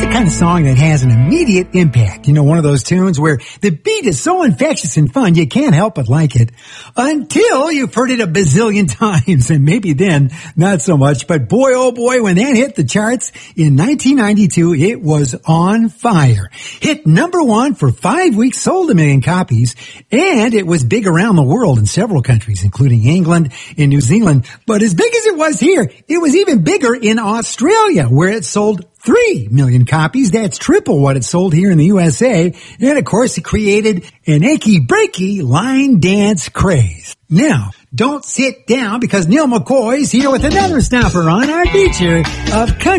It's the kind of song that has an immediate impact. You know, one of those tunes where the beat is so infectious and fun, you can't help but like it. Until you've heard it a bazillion times, and maybe then, not so much. But boy, oh boy, when that hit the charts in 1992, it was on fire. Hit number one for 5 weeks, sold 1 million copies, and it was big around the world in several countries, including England and New Zealand. But as big as it was here, it was even bigger in Australia, where it sold 3 million copies. That's triple what it sold here in the USA. And of course, it created an achy-breaky line dance craze. Now, don't sit down because Neil McCoy's here with another stopper on our feature of country.